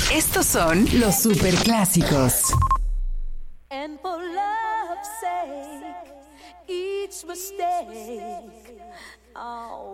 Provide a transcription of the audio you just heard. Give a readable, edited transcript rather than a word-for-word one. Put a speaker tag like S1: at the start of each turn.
S1: Estos son los superclásicos.
S2: And for love's sake, each mistake, oh,